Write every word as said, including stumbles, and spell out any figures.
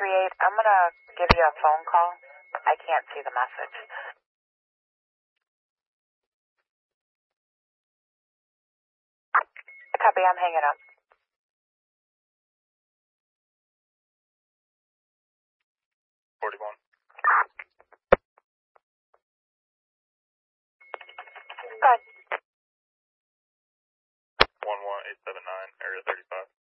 three eight, I'm going to give you a phone call. I can't see the message. Copy, I'm hanging up. forty-one. Go ahead. one one eight seven nine, area thirty-five.